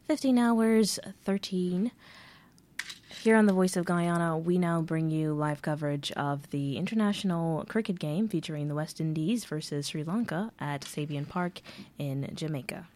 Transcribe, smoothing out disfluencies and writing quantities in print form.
15 hours, 13. Here on the Voice of Guyana, we now bring you live coverage of the international cricket game featuring the West Indies versus Sri Lanka at Sabian Park in Jamaica.